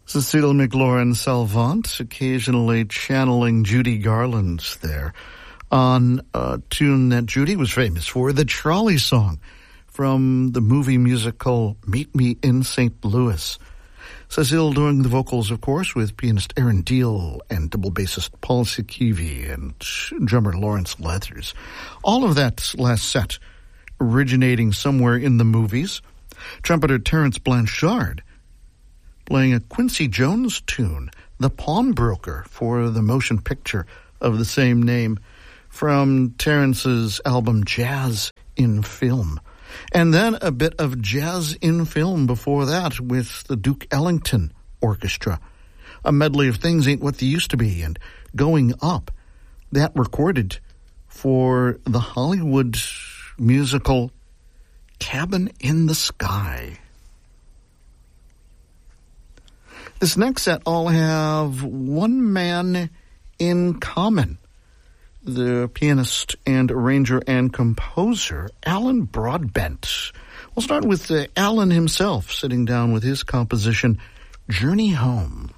Cecile McLaurin-Salvant, occasionally channeling Judy Garland there on a tune that Judy was famous for, the Trolley Song from the movie musical Meet Me in St. Louis. Cecile doing the vocals, of course, with pianist Aaron Deal and double bassist Paul Sikivi and drummer Lawrence Leathers. All of that last set originating somewhere in the movies. Trumpeter Terence Blanchard playing a Quincy Jones tune, The Pawnbroker, for the motion picture of the same name from Terence's album Jazz in Film. And then a bit of jazz in film before that with the Duke Ellington Orchestra. A medley of Things Ain't What They Used to Be and Going Up. That recorded for the Hollywood musical Cabin in the Sky. This next set all have one man in common. The pianist and arranger and composer, Alan Broadbent. We'll start with Alan himself, sitting down with his composition, Journey Home.